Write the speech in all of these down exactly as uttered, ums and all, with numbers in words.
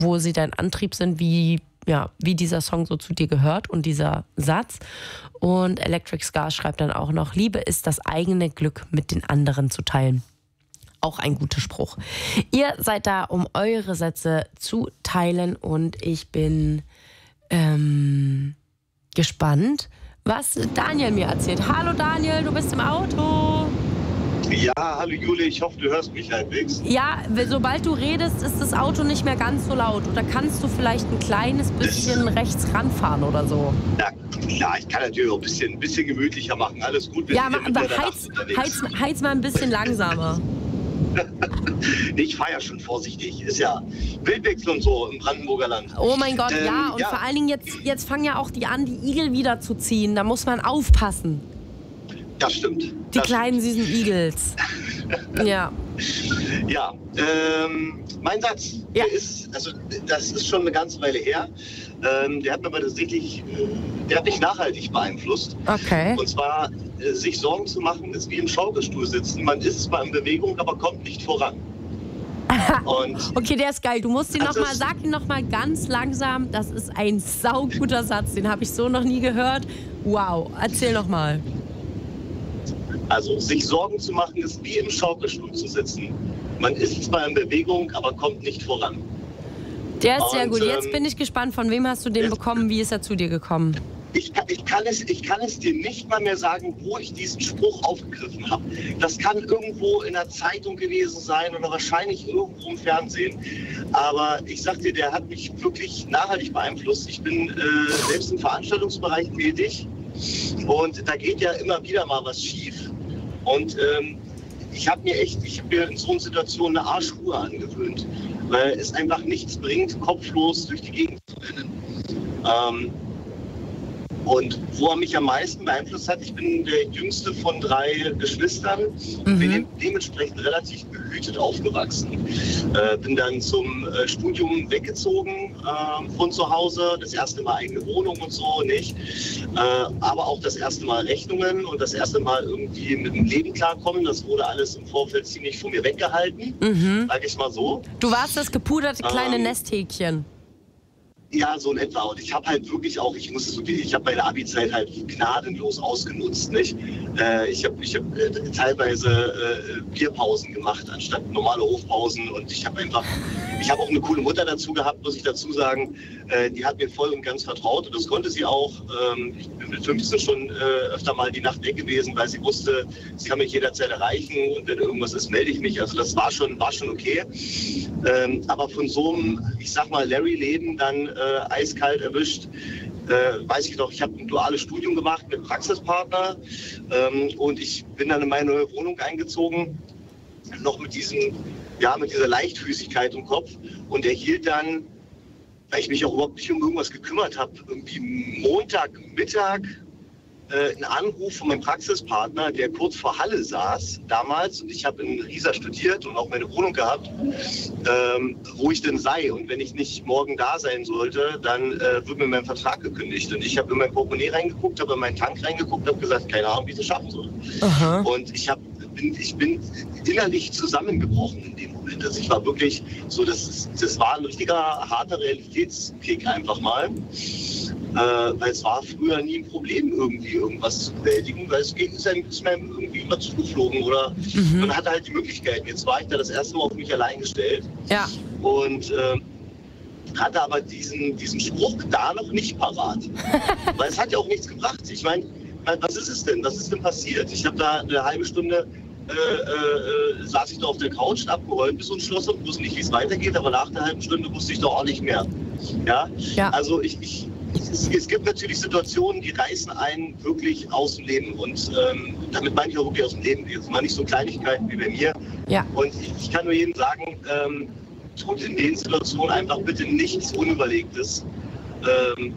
wo sie dein Antrieb sind, wie, ja, wie dieser Song so zu dir gehört und dieser Satz. Und Electric Scars schreibt dann auch noch, Liebe ist das eigene Glück mit den anderen zu teilen. Auch ein guter Spruch. Ihr seid da, um eure Sätze zu teilen und ich bin ähm, gespannt, was Daniel mir erzählt. Hallo Daniel, du bist im Auto. Ja, hallo Jule, ich hoffe, du hörst mich halbwegs. Ja, sobald du redest, ist das Auto nicht mehr ganz so laut. Oder kannst du vielleicht ein kleines bisschen rechts ranfahren oder so? Na klar, ich kann natürlich auch ein bisschen, ein bisschen gemütlicher machen. Alles gut, wenn ja, ich aber heiz, heiz, heiz mal ein bisschen langsamer. Ich fahre ja schon vorsichtig. Ist ja Wildwechsel und so im Brandenburger Land. Oh mein Gott, ähm, ja. Und ja. vor allen Dingen jetzt, jetzt fangen ja auch die an, die Igel wieder zu ziehen. Da muss man aufpassen. Das stimmt. Die das kleinen stimmt. süßen Igels. Ja. Ja, ähm, mein Satz, Ja. der ist, also das ist schon eine ganze Weile her. Ähm, der hat mir aber tatsächlich, der hat mich nachhaltig beeinflusst. Okay. Und zwar, äh, sich Sorgen zu machen, ist wie im Schaukelstuhl sitzen. Man ist zwar in Bewegung, aber kommt nicht voran. Und Okay, der ist geil. Du musst ihn Also noch mal, es- sag ihn noch mal ganz langsam. Das ist ein sauguter Satz. Den habe ich so noch nie gehört. Wow. Erzähl noch mal. Also sich Sorgen zu machen, ist wie im Schaukelstuhl zu sitzen. Man ist zwar in Bewegung, aber kommt nicht voran. Der ist sehr Und, gut. Jetzt ähm, bin ich gespannt, von wem hast du den jetzt- bekommen? Wie ist er zu dir gekommen? Ich kann, ich, kann es, ich kann es dir nicht mal mehr sagen, wo ich diesen Spruch aufgegriffen habe. Das kann irgendwo in der Zeitung gewesen sein oder wahrscheinlich irgendwo im Fernsehen. Aber ich sag dir, der hat mich wirklich nachhaltig beeinflusst. Ich bin äh, selbst im Veranstaltungsbereich tätig und da geht ja immer wieder mal was schief. Und ähm, ich habe mir echt, ich habe mir in so einer Situation eine Arschruhe angewöhnt, weil es einfach nichts bringt, kopflos durch die Gegend zu rennen. Ähm, Und wo er mich am meisten beeinflusst hat, ich bin der jüngste von drei Geschwistern, Mhm. bin dementsprechend relativ behütet aufgewachsen. Äh, bin dann zum äh, Studium weggezogen äh, von zu Hause, das erste Mal eigene Wohnung und so, nicht. Äh, aber auch das erste Mal Rechnungen und das erste Mal irgendwie mit dem Leben klarkommen. Das wurde alles im Vorfeld ziemlich von mir weggehalten, Mhm. sage ich mal so. Du warst das gepuderte kleine Ähm, Nesthäkchen. Ja, so in etwa. Und ich habe halt wirklich auch, ich muss wirklich, ich habe meine Abi-Zeit halt gnadenlos ausgenutzt, nicht? Äh, ich habe ich hab, äh, teilweise äh, Bierpausen gemacht, anstatt normale Hofpausen. Und ich habe einfach, ich habe auch eine coole Mutter dazu gehabt, muss ich dazu sagen. Äh, die hat mir voll und ganz vertraut und das konnte sie auch. Ähm, ich bin mit fünfzehn schon äh, öfter mal die Nacht weg gewesen, weil sie wusste, sie kann mich jederzeit erreichen und wenn irgendwas ist, melde ich mich. Also das war schon, war schon okay. Ähm, aber von so einem, ich sag mal, Larry-Leben dann äh, eiskalt erwischt, äh, weiß ich noch, ich habe ein duales Studium gemacht mit Praxispartner ähm, und ich bin dann in meine neue Wohnung eingezogen, noch mit diesem, ja, mit dieser Leichtfüßigkeit im Kopf und erhielt dann, weil ich mich auch überhaupt nicht um irgendwas gekümmert habe, irgendwie Montagmittag äh, einen Anruf von meinem Praxispartner, der kurz vor Halle saß damals und ich habe in Riesa studiert und auch meine Wohnung gehabt, ähm, wo ich denn sei und wenn ich nicht morgen da sein sollte, dann äh, wird mir mein Vertrag gekündigt und ich habe in mein Portemonnaie reingeguckt, habe in meinen Tank reingeguckt, habe gesagt, keine Ahnung, wie ich das schaffen soll. Aha. Und ich, hab, bin, ich bin innerlich zusammengebrochen in dem Moment. Also ich war wirklich so, das, ist, das war ein richtiger harter Realitätskick einfach mal. Äh, weil es war früher nie ein Problem, irgendwie irgendwas zu bewältigen, weil es ging, ist einem, ist einem irgendwie immer zugeflogen oder Mhm. man hatte halt die Möglichkeiten. Jetzt war ich da das erste Mal auf mich allein gestellt Ja. und äh, hatte aber diesen, diesen Spruch da noch nicht parat. Weil es hat ja auch nichts gebracht. Ich meine, was ist es denn? Was ist denn passiert? Ich habe da eine halbe Stunde äh, äh, saß ich da auf der Couch, abgeräumt bis ins Schloss und wusste nicht, wie es weitergeht, aber nach der halben Stunde wusste ich doch auch nicht mehr. Ja, Ja. also ich, ich es, es gibt natürlich Situationen, die reißen einen wirklich aus dem Leben und ähm, damit meine ich auch wirklich aus dem Leben. Jetzt mal nicht so Kleinigkeiten wie bei mir. Ja. Und ich, ich kann nur jedem sagen, ähm, tut in den Situationen einfach bitte nichts Unüberlegtes, ähm,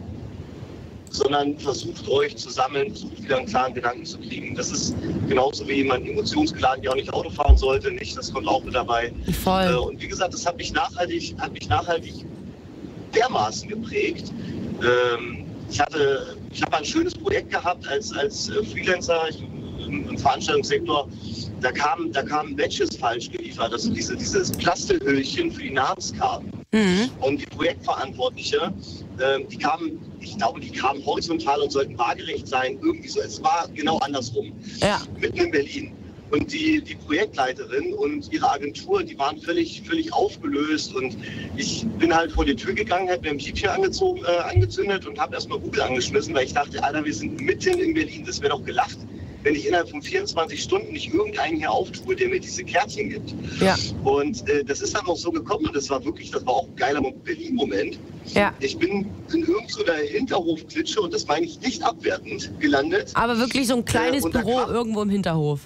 sondern versucht euch zu sammeln, versucht wieder einen klaren Gedanken zu kriegen. Das ist genauso wie man emotionsgeladen ja auch nicht Auto fahren sollte, nicht, das kommt auch mit dabei. Voll. Äh, und wie gesagt, das hat mich nachhaltig, hat mich nachhaltig dermaßen geprägt. Ähm, ich hatte, ich habe ein schönes Projekt gehabt als, als äh, Freelancer ich, im, im Veranstaltungssektor. Da kamen da kam Badges falsch geliefert, also diese, dieses Plastelhüllchen für die Namenskarten. Mhm. Und die Projektverantwortliche, äh, die kamen, ich glaube, die kamen horizontal und sollten waagerecht sein. Irgendwie so. Es war genau andersrum. Ja. Mitten in Berlin. Und die, die Projektleiterin und ihre Agentur, die waren völlig, völlig aufgelöst. Und ich bin halt vor die Tür gegangen, habe mir ein Piepchen angezogen, äh, angezündet und habe erstmal Google angeschmissen, weil ich dachte, Alter, wir sind mitten in Berlin, das wäre doch gelacht, wenn ich innerhalb von vierundzwanzig Stunden nicht irgendeinen hier auftue, der mir diese Kärtchen gibt. Ja. Und äh, das ist dann auch so gekommen und das war wirklich, das war auch ein geiler Berlin-Moment. Ja. Ich bin in irgendeiner Hinterhofklitsche, und das meine ich nicht abwertend, gelandet. Aber wirklich so ein kleines äh, Büro irgendwo im Hinterhof.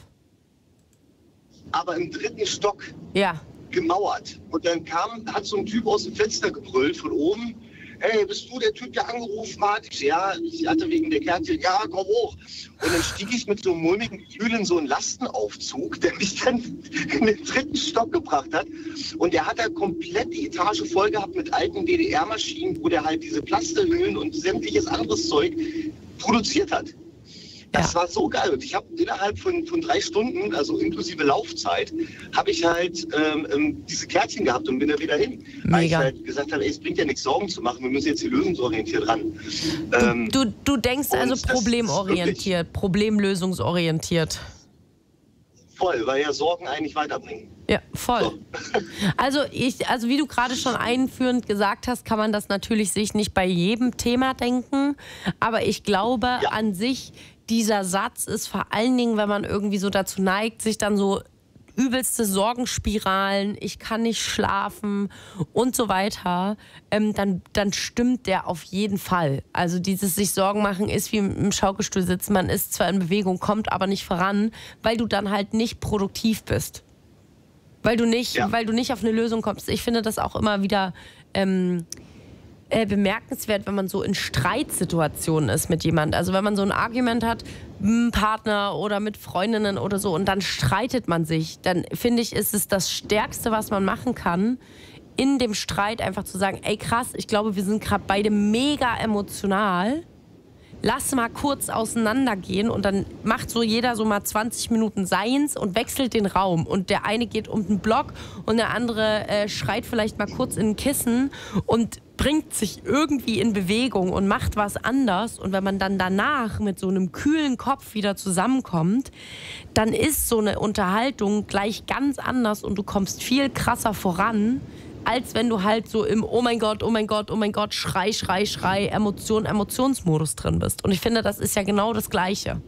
Aber im dritten Stock. Ja. Gemauert. Und dann kam, hat so ein Typ aus dem Fenster gebrüllt von oben. Hey, bist du der Typ, der angerufen hat? Ich, ja, ich hatte wegen der Kärtchen, ja, komm hoch. Und dann stieg ich mit so einem mulmigen Gefühl in so einen Lastenaufzug, der mich dann in den dritten Stock gebracht hat. Und der hat da komplett die Etage voll gehabt mit alten D D R-Maschinen, wo der halt diese Plastelhüllen und sämtliches anderes Zeug produziert hat. Das ja. war so geil. Und ich habe innerhalb von, von drei Stunden, also inklusive Laufzeit, habe ich halt ähm, diese Kärtchen gehabt und bin da wieder hin. Mega. Weil ich halt gesagt habe, ey, es bringt ja nichts, Sorgen zu machen, wir müssen jetzt hier lösungsorientiert ran. Ähm, du, du, du denkst also problemorientiert, problemlösungsorientiert. Voll, weil ja Sorgen eigentlich weiterbringen. Ja, voll. So. Also, ich, also wie du gerade schon einführend gesagt hast, kann man das natürlich sich nicht bei jedem Thema denken. Aber ich glaube ja. an sich, dieser Satz ist vor allen Dingen, wenn man irgendwie so dazu neigt, sich dann so übelste Sorgenspiralen, ich kann nicht schlafen und so weiter, ähm, dann, dann stimmt der auf jeden Fall. Also dieses sich Sorgen machen ist wie im Schaukelstuhl sitzen, man ist zwar in Bewegung, kommt aber nicht voran, weil du dann halt nicht produktiv bist. Weil du nicht, ja. weil du nicht auf eine Lösung kommst. Ich finde das auch immer wieder ähm, äh, bemerkenswert, wenn man so in Streitsituationen ist mit jemand. Also wenn man so ein Argument hat, mit einem Partner oder mit Freundinnen oder so und dann streitet man sich, dann finde ich, ist es das Stärkste, was man machen kann, in dem Streit einfach zu sagen, ey krass, ich glaube, wir sind gerade beide mega emotional. Lass mal kurz auseinandergehen und dann macht so jeder so mal zwanzig Minuten seins und wechselt den Raum. Und der eine geht um den Block und der andere äh, schreit vielleicht mal kurz in ein Kissen und bringt sich irgendwie in Bewegung und macht was anders. Und wenn man dann danach mit so einem kühlen Kopf wieder zusammenkommt, dann ist so eine Unterhaltung gleich ganz anders und du kommst viel krasser voran, als wenn du halt so im Oh mein Gott, oh mein Gott, oh mein Gott, Schrei, Schrei, Schrei, Emotion, Emotionsmodus drin bist. Und ich finde, das ist ja genau das Gleiche.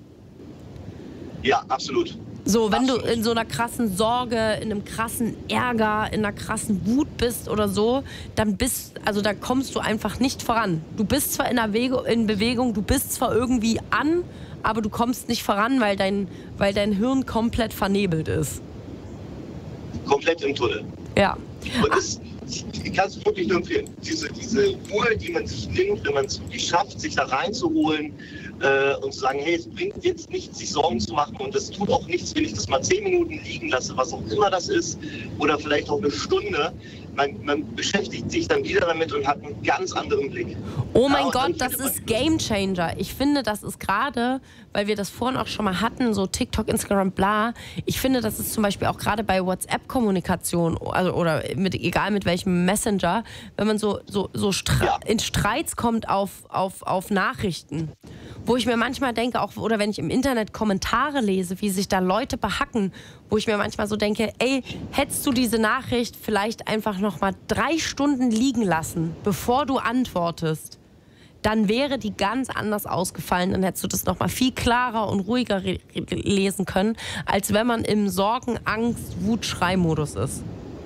Ja, absolut. So, wenn absolut. du in so einer krassen Sorge, in einem krassen Ärger, in einer krassen Wut bist oder so, dann bist, also da kommst du einfach nicht voran. Du bist zwar in, der Wege, in Bewegung, du bist zwar irgendwie an, aber du kommst nicht voran, weil dein, weil dein Hirn komplett vernebelt ist. Komplett im Tunnel. Ja. Und das, ich kann es wirklich nur empfehlen. Diese, diese Ruhe, die man sich nimmt, wenn man es wirklich schafft, sich da reinzuholen äh, und zu sagen, hey, es bringt jetzt nichts, sich Sorgen zu machen und es tut auch nichts, wenn ich das mal zehn Minuten liegen lasse, was auch immer das ist, oder vielleicht auch eine Stunde. Man, man beschäftigt sich dann wieder damit und hat einen ganz anderen Blick. Oh mein ja, Gott, das ist Game Changer. Ich finde, das ist gerade, weil wir das vorhin auch schon mal hatten, so TikTok, Instagram, bla. Ich finde, das ist zum Beispiel auch gerade bei WhatsApp-Kommunikation, also, oder mit, egal mit welchem Messenger, wenn man so, so, so Stre- ja. in Streits kommt auf, auf, auf Nachrichten, wo ich mir manchmal denke, auch, oder wenn ich im Internet Kommentare lese, wie sich da Leute behacken, wo ich mir manchmal so denke, ey, hättest du diese Nachricht vielleicht einfach noch mal drei Stunden liegen lassen, bevor du antwortest, dann wäre die ganz anders ausgefallen. Dann hättest du das noch mal viel klarer und ruhiger re- lesen können, als wenn man im Sorgen-, Angst-, Wut-, Schrei-Modus ist.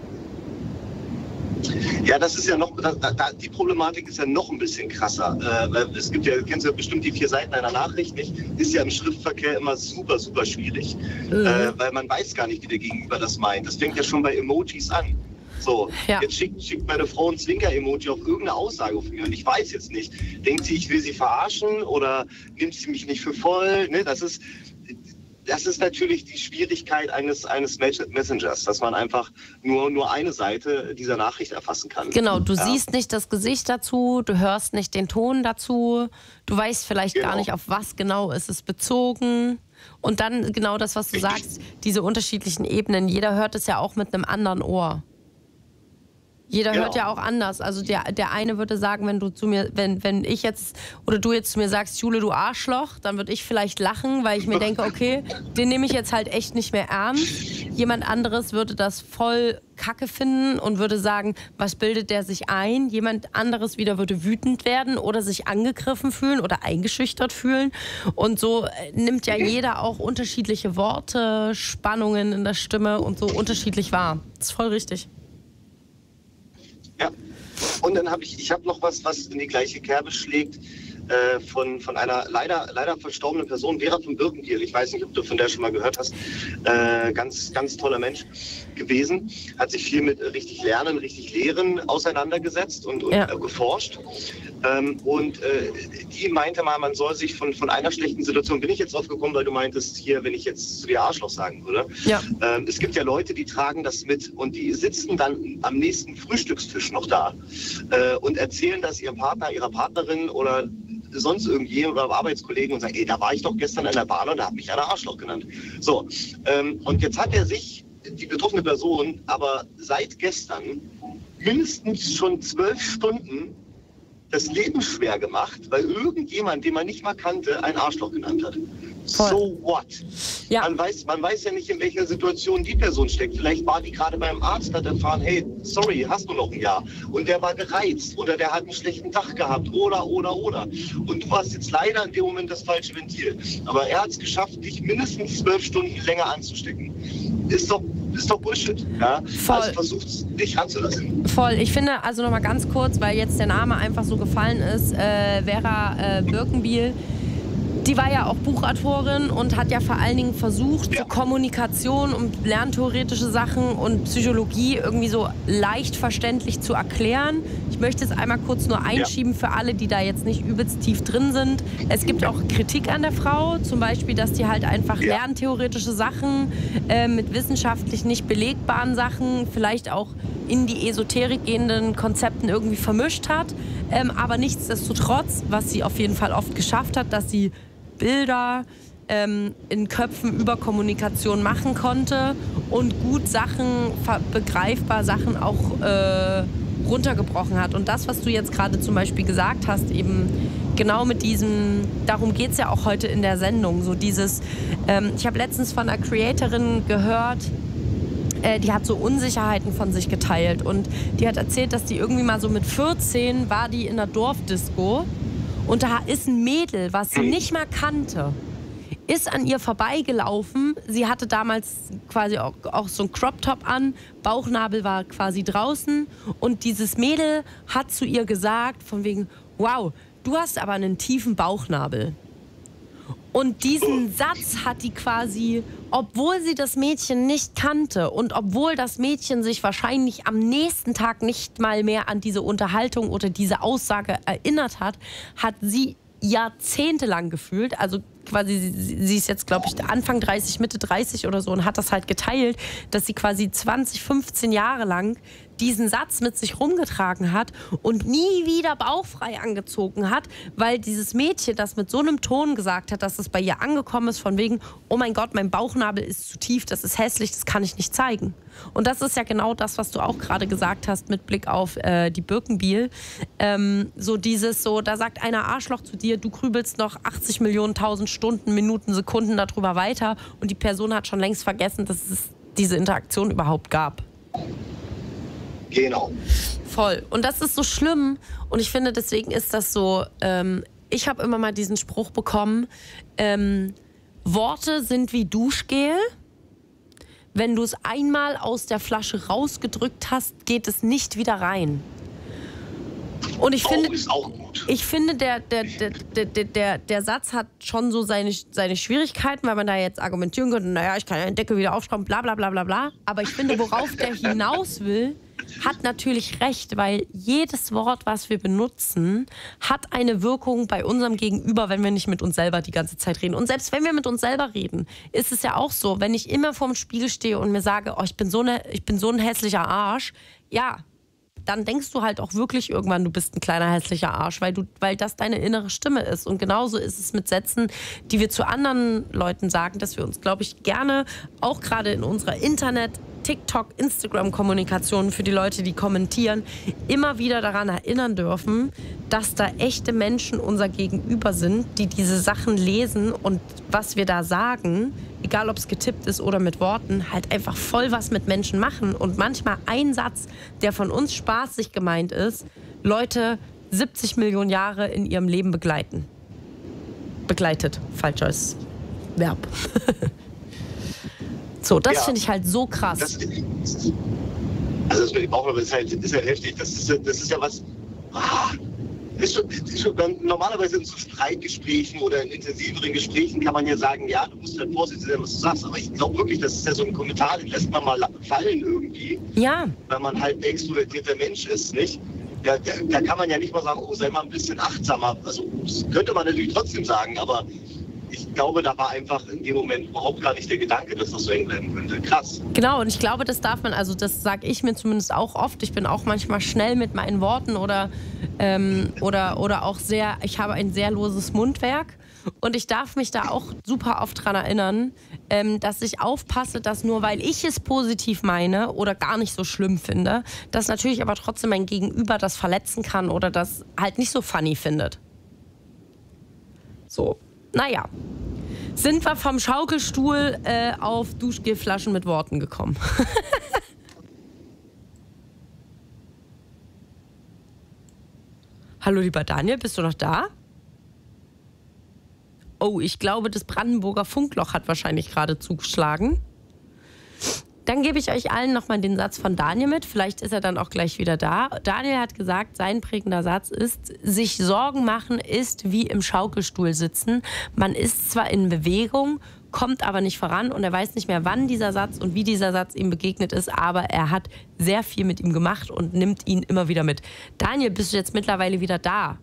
Ja, das ist ja noch, da, da, die Problematik ist ja noch ein bisschen krasser. Äh, weil es gibt ja, du kennst ja bestimmt die vier Seiten einer Nachricht nicht, ist ja im Schriftverkehr immer super, super schwierig. Mhm. Äh, weil man weiß gar nicht, wie der Gegenüber das meint. Das fängt ja schon bei Emojis an. So, ja. Jetzt schickt, schickt meine Frau ein Zwinker-Emoji auf irgendeine Aussage von mir und ich weiß jetzt nicht. Denkt sie, ich will sie verarschen oder nimmt sie mich nicht für voll? Ne, das ist... Das ist natürlich die Schwierigkeit eines, eines Messengers, dass man einfach nur, nur eine Seite dieser Nachricht erfassen kann. Genau, du ja. siehst nicht das Gesicht dazu, du hörst nicht den Ton dazu, du weißt vielleicht genau. gar nicht, auf was genau ist es bezogen. Und dann genau das, was du Richtig. sagst, diese unterschiedlichen Ebenen, jeder hört es ja auch mit einem anderen Ohr. Jeder Genau. hört ja auch anders. Also der, der eine würde sagen, wenn du zu mir, wenn, wenn ich jetzt oder du jetzt zu mir sagst, Jule, du Arschloch, dann würde ich vielleicht lachen, weil ich mir denke, okay, den nehme ich jetzt halt echt nicht mehr ernst. Jemand anderes würde das voll Kacke finden und würde sagen, was bildet der sich ein? Jemand anderes wieder würde wütend werden oder sich angegriffen fühlen oder eingeschüchtert fühlen. Und so nimmt ja jeder auch unterschiedliche Worte, Spannungen in der Stimme und so unterschiedlich wahr. Das ist voll richtig. Ja. Und dann habe ich, ich habe noch was, was in die gleiche Kerbe schlägt, äh, von, von einer leider, leider verstorbenen Person, Vera von Birkenbiel. Ich weiß nicht, ob du von der schon mal gehört hast. Äh, ganz, ganz toller Mensch gewesen. Hat sich viel mit richtig Lernen, richtig Lehren auseinandergesetzt und, und Ja. äh, geforscht. Ähm, und äh, die meinte mal, man soll sich von, von einer schlechten Situation, bin ich jetzt drauf gekommen, weil du meintest hier, wenn ich jetzt zu dir Arschloch sagen würde. Ja. Ähm, es gibt ja Leute, die tragen das mit und die sitzen dann am nächsten Frühstückstisch noch da äh, und erzählen das ihrem Partner, ihrer Partnerin oder sonst irgendjemand oder Arbeitskollegen und sagen, ey, da war ich doch gestern in der Bahn und da hat mich einer Arschloch genannt. So, ähm, und jetzt hat er sich, die betroffene Person, aber seit gestern mindestens schon zwölf Stunden das Leben schwer gemacht, weil irgendjemand, den man nicht mal kannte, ein Arschloch genannt hat. Voll. So what? Ja. Man weiß, man weiß ja nicht, in welcher Situation die Person steckt. Vielleicht war die gerade beim Arzt, hat erfahren, hey, sorry, hast du noch ein Jahr? Und der war gereizt oder der hat einen schlechten Tag gehabt oder, oder, oder. Und du hast jetzt leider in dem Moment das falsche Ventil. Aber er hat es geschafft, dich mindestens zwölf Stunden länger anzustecken. Ist doch, ist doch Bullshit. Ja? Voll. Also versucht's nicht anzulassen. Voll. Ich finde, also nochmal ganz kurz, weil jetzt der Name einfach so gefallen ist, äh, Vera äh, Birkenbiel, die war ja auch Buchautorin und hat ja vor allen Dingen versucht, Ja. so Kommunikation und lerntheoretische Sachen und Psychologie irgendwie so leicht verständlich zu erklären. Ich möchte es einmal kurz nur einschieben für alle, die da jetzt nicht übelst tief drin sind. Es gibt auch Kritik an der Frau, zum Beispiel, dass die halt einfach Ja. lerntheoretische Sachen äh, mit wissenschaftlich nicht belegbaren Sachen, vielleicht auch in die Esoterik gehenden Konzepten irgendwie vermischt hat. Ähm, aber nichtsdestotrotz, was sie auf jeden Fall oft geschafft hat, dass sie Bilder ähm, in Köpfen über Kommunikation machen konnte und gut Sachen, begreifbar Sachen auch äh, runtergebrochen hat. Und das, was du jetzt gerade zum Beispiel gesagt hast, eben genau mit diesem, darum geht es ja auch heute in der Sendung, so dieses, ähm, ich habe letztens von einer Creatorin gehört, äh, die hat so Unsicherheiten von sich geteilt und die hat erzählt, dass die irgendwie mal so mit vierzehn war die in der Dorfdisco. Und da ist ein Mädel, was sie nicht mal kannte, ist an ihr vorbeigelaufen. Sie hatte damals quasi auch, auch so ein Crop-Top an, Bauchnabel war quasi draußen. Und dieses Mädel hat zu ihr gesagt, von wegen, wow, du hast aber einen tiefen Bauchnabel. Und diesen Satz hat die quasi, obwohl sie das Mädchen nicht kannte und obwohl das Mädchen sich wahrscheinlich am nächsten Tag nicht mal mehr an diese Unterhaltung oder diese Aussage erinnert hat, hat sie jahrzehntelang gefühlt, also quasi, sie, sie ist jetzt, glaube ich, Anfang dreißig, Mitte dreißig oder so und hat das halt geteilt, dass sie quasi zwanzig, fünfzehn Jahre lang diesen Satz mit sich rumgetragen hat und nie wieder bauchfrei angezogen hat, weil dieses Mädchen das mit so einem Ton gesagt hat, dass es bei ihr angekommen ist, von wegen, oh mein Gott, mein Bauchnabel ist zu tief, das ist hässlich, das kann ich nicht zeigen. Und das ist ja genau das, was du auch gerade gesagt hast mit Blick auf äh, die Birkenbiel. Ähm, so dieses, so, da sagt einer Arschloch zu dir, du grübelst noch achtzig Millionen tausend Stunden, Minuten, Sekunden darüber weiter und die Person hat schon längst vergessen, dass es diese Interaktion überhaupt gab. Genau. Voll. Und das ist so schlimm. Und ich finde, deswegen ist das so, ähm, ich habe immer mal diesen Spruch bekommen, ähm, Worte sind wie Duschgel. Wenn du es einmal aus der Flasche rausgedrückt hast, geht es nicht wieder rein. Und ich finde, Oh, ist auch gut. ich finde der, der, der, der, der, der Satz hat schon so seine, seine Schwierigkeiten, weil man da jetzt argumentieren könnte, naja, ich kann ja den Deckel wieder aufschrauben, bla bla bla bla bla. Aber ich finde, worauf der hinaus will, hat natürlich recht, weil jedes Wort, was wir benutzen, hat eine Wirkung bei unserem Gegenüber, wenn wir nicht mit uns selber die ganze Zeit reden. Und selbst wenn wir mit uns selber reden, ist es ja auch so, wenn ich immer vorm Spiegel stehe und mir sage, oh, ich bin so eine, ich bin so ein hässlicher Arsch, ja, dann denkst du halt auch wirklich irgendwann, du bist ein kleiner hässlicher Arsch, weil, du, weil das deine innere Stimme ist. Und genauso ist es mit Sätzen, die wir zu anderen Leuten sagen, dass wir uns, glaube ich, gerne, auch gerade in unserer Internet- TikTok, Instagram-Kommunikation für die Leute, die kommentieren, immer wieder daran erinnern dürfen, dass da echte Menschen unser Gegenüber sind, die diese Sachen lesen und was wir da sagen, egal ob es getippt ist oder mit Worten, halt einfach voll was mit Menschen machen. Und manchmal ein Satz, der von uns spaßig gemeint ist, Leute siebzig Millionen Jahre in ihrem Leben begleiten. Begleitet, falsches Verb. So, das ja. finde ich halt so krass. Das, also das mit dem Bauch, ist halt, ist halt heftig. Das ist, das ist ja was... Ah, ist schon, ist schon, normalerweise in so Streitgesprächen oder in intensiveren Gesprächen kann man ja sagen, ja, du musst halt vorsichtig sein, was du sagst. Aber ich glaube wirklich, das ist ja so ein Kommentar, den lässt man mal fallen irgendwie. Ja. Weil man halt ein extrovertierter Mensch ist, nicht? Da, da, da kann man ja nicht mal sagen, oh, sei mal ein bisschen achtsamer. Also das könnte man natürlich trotzdem sagen, aber ich glaube, da war einfach in dem Moment überhaupt gar nicht der Gedanke, dass das so eng bleiben könnte. Krass. Genau, und ich glaube, das darf man, also das sage ich mir zumindest auch oft. Ich bin auch manchmal schnell mit meinen Worten oder, ähm, oder, oder auch sehr, ich habe ein sehr loses Mundwerk. Und ich darf mich da auch super oft dran erinnern, ähm, dass ich aufpasse, dass nur weil ich es positiv meine oder gar nicht so schlimm finde, dass natürlich aber trotzdem mein Gegenüber das verletzen kann oder das halt nicht so funny findet. So, naja. Sind wir vom Schaukelstuhl äh, auf Duschgelflaschen mit Worten gekommen. Hallo, lieber Daniel, bist du noch da? Oh, ich glaube, das Brandenburger Funkloch hat wahrscheinlich gerade zugeschlagen. Dann gebe ich euch allen nochmal den Satz von Daniel mit. Vielleicht ist er dann auch gleich wieder da. Daniel hat gesagt, sein prägender Satz ist, sich Sorgen machen ist wie im Schaukelstuhl sitzen. Man ist zwar in Bewegung, kommt aber nicht voran und er weiß nicht mehr, wann dieser Satz und wie dieser Satz ihm begegnet ist, aber er hat sehr viel mit ihm gemacht und nimmt ihn immer wieder mit. Daniel, bist du jetzt mittlerweile wieder da?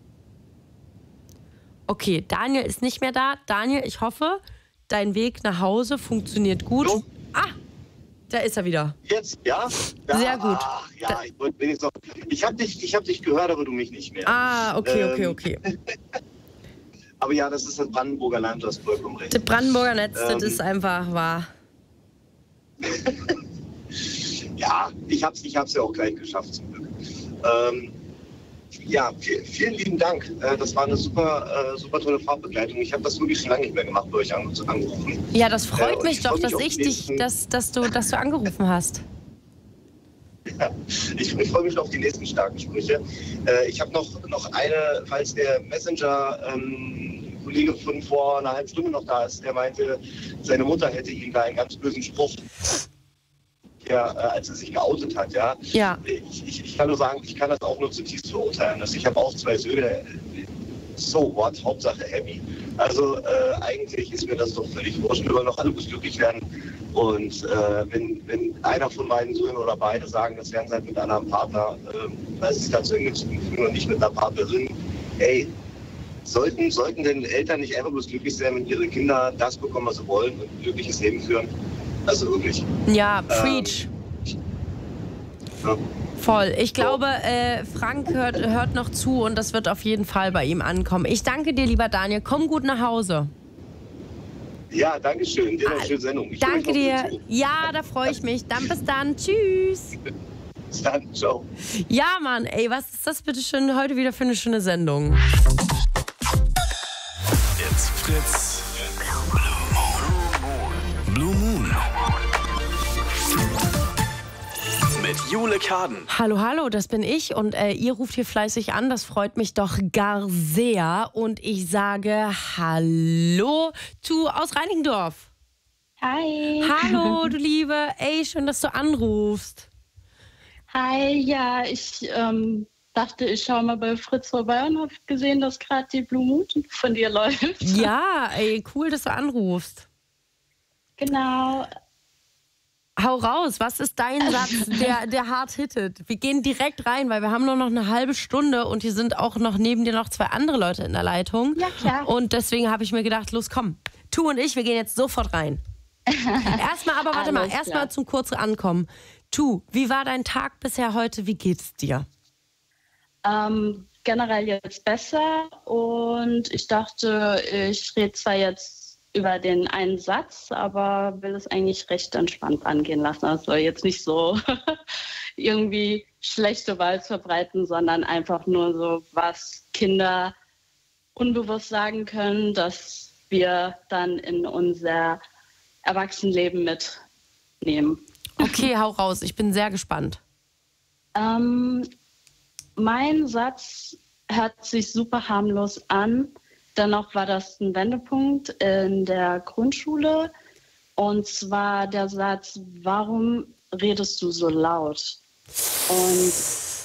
Okay, Daniel ist nicht mehr da. Daniel, ich hoffe, dein Weg nach Hause funktioniert gut. So. Ah, da ist er wieder. Jetzt, ja? ja Sehr gut. Ach, ja, da ich wollte wenigstens noch. Ich habe dich, ich hab dich gehört, aber du mich nicht mehr. Ah, okay, okay, okay. Ähm, aber ja, das ist das Brandenburger Land, du hast vollkommen recht. Das Brandenburger Netz, ähm, das ist einfach wahr. Ja, ich habe es ich hab's ja auch gleich geschafft zum Glück. Ähm, Ja, vielen lieben Dank. Das war eine super, super tolle Fahrbegleitung. Ich habe das wirklich schon lange nicht mehr gemacht, bei euch angerufen. Ja, das freut äh, mich doch, mich dass ich dich, dass, dass, du, dass du angerufen hast. Ja, ich, ich freue mich auf die nächsten starken Sprüche. Äh, ich habe noch, noch eine, falls der Messenger-Kollege ähm, von vor einer halben Stunde noch da ist, der meinte, seine Mutter hätte ihm da einen ganz bösen Spruch. Ja, als er sich geoutet hat, ja. ja. Ich, ich, ich kann nur sagen, ich kann das auch nur zutiefst verurteilen. Also ich habe auch zwei Söhne, so what, Hauptsache happy. Also äh, eigentlich ist mir das doch völlig wurscht, wir wollen doch alle glücklich werden. Und äh, wenn, wenn einer von meinen Söhnen oder beide sagen, das werden sie halt mit einem Partner, äh, weil sie sich dazu hingezogen fühlen und nicht mit einer Partnerin, ey, sollten, sollten denn Eltern nicht einfach bloß glücklich sein, wenn ihre Kinder das bekommen, was sie wollen und ein glückliches Leben führen? Also wirklich. Ja, preach. Ähm, ja. Voll. Ich glaube, äh, Frank hört, hört noch zu und das wird auf jeden Fall bei ihm ankommen. Ich danke dir, lieber Daniel. Komm gut nach Hause. Ja, danke schön. Dir eine schöne Sendung. Ich danke dir. Ja, da freue ich mich. Dann bis dann. Tschüss. Bis dann. Ciao. Ja, Mann. Ey, was ist das bitte schön heute wieder für eine schöne Sendung? Jetzt Fritz. Blue Moon. Mit Jule Kaden. Hallo, hallo, das bin ich und äh, ihr ruft hier fleißig an, das freut mich doch gar sehr. Und ich sage Hallo zu aus Reinickendorf. Hi. Hallo, du Liebe. Ey, schön, dass du anrufst. Hi, ja, ich ähm, dachte, ich schaue mal bei Fritz vorbei und habe gesehen, dass gerade die Blue Moon von dir läuft. Ja, ey, cool, dass du anrufst. Genau. Hau raus, was ist dein Satz, der, der hart hittet? Wir gehen direkt rein, weil wir haben nur noch eine halbe Stunde und hier sind auch noch neben dir noch zwei andere Leute in der Leitung. Ja, klar. Und deswegen habe ich mir gedacht, los komm, Tu und ich, wir gehen jetzt sofort rein. Erstmal aber, warte mal, erstmal zum kurzen Ankommen. Tu, wie war dein Tag bisher heute, wie geht's dir? Ähm, generell jetzt besser und ich dachte, ich rede zwar jetzt über den einen Satz, aber will es eigentlich recht entspannt angehen lassen. Also jetzt nicht so irgendwie schlechte Gewalt verbreiten, sondern einfach nur so, was Kinder unbewusst sagen können, dass wir dann in unser Erwachsenenleben mitnehmen. Okay, hau raus. Ich bin sehr gespannt. Ähm, mein Satz hört sich super harmlos an. Dennoch war das ein Wendepunkt in der Grundschule. Und zwar der Satz, warum redest du so laut? Und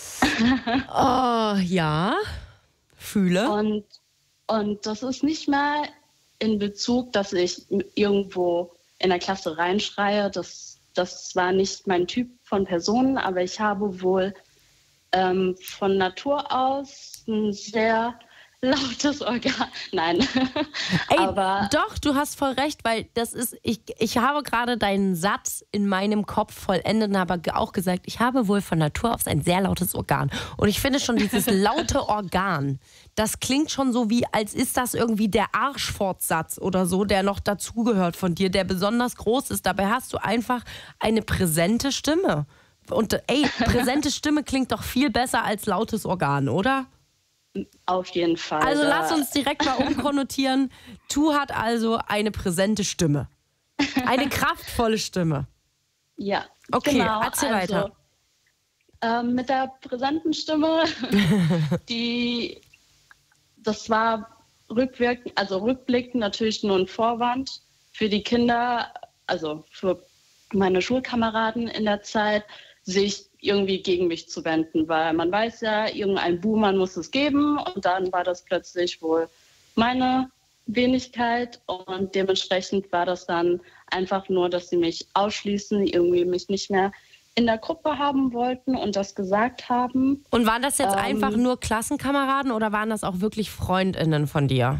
oh, ja, fühle. Und, und das ist nicht mal in Bezug, dass ich irgendwo in der Klasse reinschreie. Das, das war nicht mein Typ von Personen, aber ich habe wohl ähm, von Natur aus ein sehr lautes Organ. Nein. Ey, aber doch, du hast voll recht, weil das ist, ich, ich habe gerade deinen Satz in meinem Kopf vollendet und habe auch gesagt, ich habe wohl von Natur aus ein sehr lautes Organ. Und ich finde schon dieses laute Organ, das klingt schon so wie, als ist das irgendwie der Arschfortsatz oder so, der noch dazugehört von dir, der besonders groß ist. Dabei hast du einfach eine präsente Stimme. Und ey, präsente Stimme klingt doch viel besser als lautes Organ, oder? Auf jeden Fall. Also lass uns direkt mal umkonnotieren. Tu hat also eine präsente Stimme. Eine kraftvolle Stimme. Ja. Okay, genau. erzähl also, weiter. Ähm, mit der präsenten Stimme, die, das war rückwirkend, also rückblickend natürlich nur ein Vorwand für die Kinder, also für meine Schulkameraden in der Zeit, sich irgendwie gegen mich zu wenden, weil man weiß ja, irgendein Buhmann muss es geben und dann war das plötzlich wohl meine Wenigkeit und dementsprechend war das dann einfach nur, dass sie mich ausschließen, irgendwie mich nicht mehr in der Gruppe haben wollten und das gesagt haben. Und waren das jetzt ähm, einfach nur Klassenkameraden oder waren das auch wirklich FreundInnen von dir?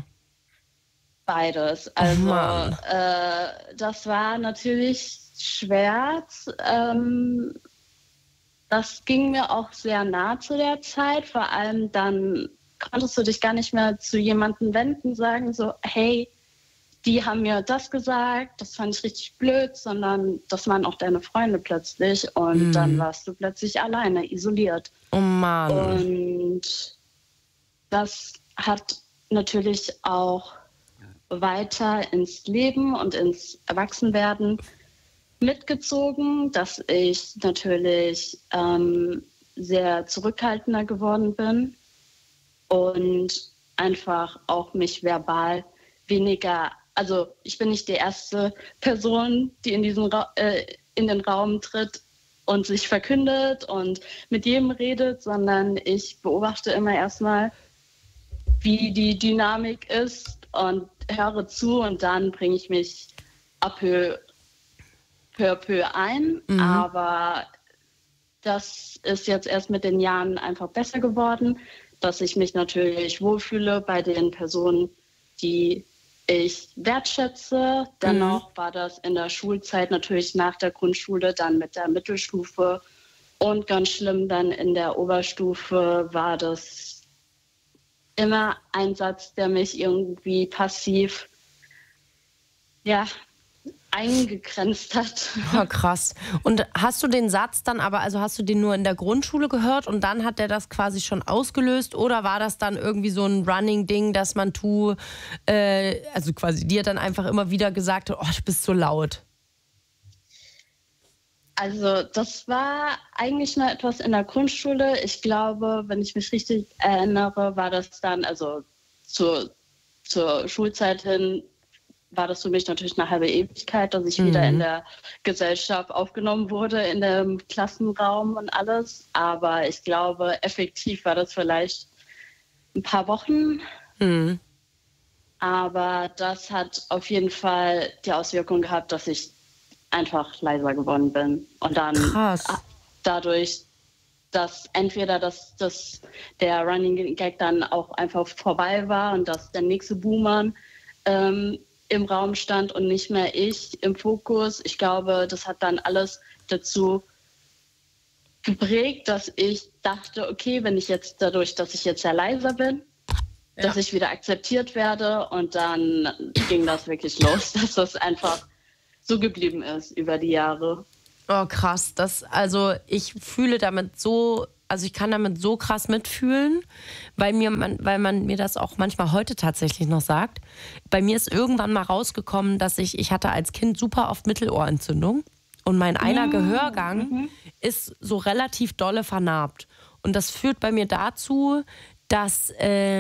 Beides. Also Mann. äh, das war natürlich schwer. Ähm, Das ging mir auch sehr nah zu der Zeit. Vor allem dann konntest du dich gar nicht mehr zu jemandem wenden, sagen so, hey, die haben mir das gesagt, das fand ich richtig blöd, sondern das waren auch deine Freunde plötzlich. Und Mhm. dann warst du plötzlich alleine, isoliert. Oh Mann. Und das hat natürlich auch weiter ins Leben und ins Erwachsenwerden mitgezogen, dass ich natürlich ähm, sehr zurückhaltender geworden bin und einfach auch mich verbal weniger, also ich bin nicht die erste Person, die in diesen Ra- äh, in den Raum tritt und sich verkündet und mit jedem redet, sondern ich beobachte immer erstmal, wie die Dynamik ist und höre zu und dann bringe ich mich ab peu peu à peu ein, Mhm. aber das ist jetzt erst mit den Jahren einfach besser geworden, dass ich mich natürlich wohlfühle bei den Personen, die ich wertschätze. Dennoch war das in der Schulzeit natürlich nach der Grundschule, dann mit der Mittelstufe und ganz schlimm dann in der Oberstufe war das immer ein Satz, der mich irgendwie passiv, ja, eingegrenzt hat. Oh, krass. Und hast du den Satz dann aber, also hast du den nur in der Grundschule gehört und dann hat der das quasi schon ausgelöst oder war das dann irgendwie so ein Running-Ding, dass man tu, äh, also quasi dir dann einfach immer wieder gesagt hat, oh, du bist so laut? Also das war eigentlich nur etwas in der Grundschule. Ich glaube, wenn ich mich richtig erinnere, war das dann, also zur, zur Schulzeit hin, war das für mich natürlich eine halbe Ewigkeit, dass ich mhm. wieder in der Gesellschaft aufgenommen wurde, in dem Klassenraum und alles. Aber ich glaube, effektiv war das vielleicht ein paar Wochen. Mhm. Aber das hat auf jeden Fall die Auswirkung gehabt, dass ich einfach leiser geworden bin. Und dann Krass. dadurch, dass entweder das, das, der Running Gag dann auch einfach vorbei war und dass der nächste Boomer ähm, im Raum stand und nicht mehr ich im Fokus. Ich glaube, das hat dann alles dazu geprägt, dass ich dachte, okay, wenn ich jetzt dadurch, dass ich jetzt sehr leiser bin, dass ich wieder akzeptiert werde. Und dann ging das wirklich los, dass das einfach so geblieben ist über die Jahre. Oh, krass. Das, also ich fühle damit so, also ich kann damit so krass mitfühlen, weil, mir man, weil man mir das auch manchmal heute tatsächlich noch sagt. Bei mir ist irgendwann mal rausgekommen, dass ich, ich hatte als Kind super oft Mittelohrentzündung und mein einer Gehörgang mhm. ist so relativ dolle vernarbt. Und das führt bei mir dazu, dass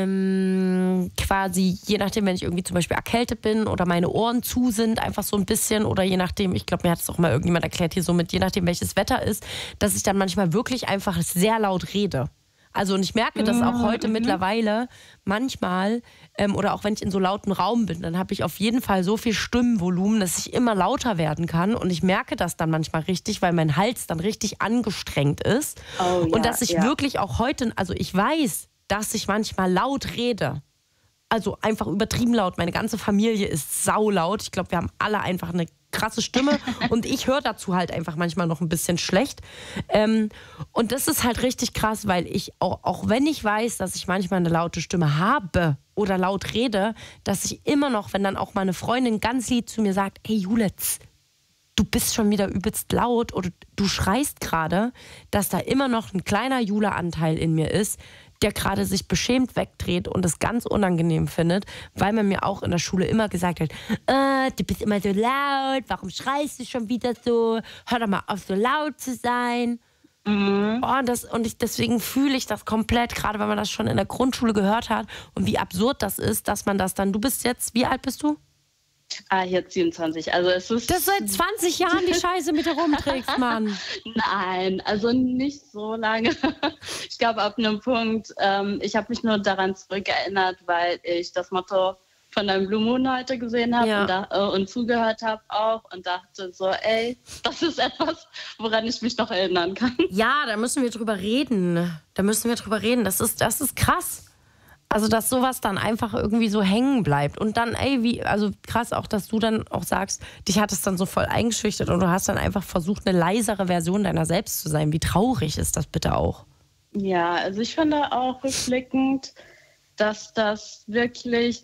ähm, quasi, je nachdem, wenn ich irgendwie zum Beispiel erkältet bin oder meine Ohren zu sind, einfach so ein bisschen, oder je nachdem, ich glaube, mir hat es auch mal irgendjemand erklärt hier so mit, je nachdem, welches Wetter ist, dass ich dann manchmal wirklich einfach sehr laut rede. Also und ich merke das auch heute mhm. mittlerweile manchmal, ähm, oder auch wenn ich in so lauten Raum bin, dann habe ich auf jeden Fall so viel Stimmvolumen, dass ich immer lauter werden kann und ich merke das dann manchmal richtig, weil mein Hals dann richtig angestrengt ist oh, und ja, dass ich ja. wirklich auch heute, also ich weiß, dass ich manchmal laut rede. Also einfach übertrieben laut. Meine ganze Familie ist saulaut. Ich glaube, wir haben alle einfach eine krasse Stimme und ich höre dazu halt einfach manchmal noch ein bisschen schlecht. Ähm, und das ist halt richtig krass, weil ich, auch, auch wenn ich weiß, dass ich manchmal eine laute Stimme habe oder laut rede, dass ich immer noch, wenn dann auch mal eine Freundin ganz lieb zu mir sagt, hey Julitz, du bist schon wieder übelst laut oder du schreist gerade, dass da immer noch ein kleiner Jule-Anteil in mir ist, der gerade sich beschämt wegdreht und es ganz unangenehm findet, weil man mir auch in der Schule immer gesagt hat, äh, du bist immer so laut, warum schreist du schon wieder so, hör doch mal auf, so laut zu sein. Mhm. Oh, und, das, und ich, deswegen fühle ich das komplett, gerade wenn man das schon in der Grundschule gehört hat und wie absurd das ist, dass man das dann, du bist jetzt, wie alt bist du? Ah, jetzt siebenundzwanzig. Also es ist das seit zwanzig Jahren die Scheiße mit dir rumträgst, Mann. Nein, also nicht so lange. Ich glaube, ab einem Punkt, ähm, ich habe mich nur daran zurückerinnert, weil ich das Motto von deinem Blue Moon heute gesehen habe ja. und, da, äh, und zugehört habe auch und dachte so, ey, das ist etwas, woran ich mich noch erinnern kann. Ja, da müssen wir drüber reden. Da müssen wir drüber reden. Das ist, das ist krass. Also, dass sowas dann einfach irgendwie so hängen bleibt. Und dann, ey, wie, also krass auch, dass du dann auch sagst, dich hat es dann so voll eingeschüchtert und du hast dann einfach versucht, eine leisere Version deiner selbst zu sein. Wie traurig ist das bitte auch? Ja, also ich finde auch rückblickend, dass das wirklich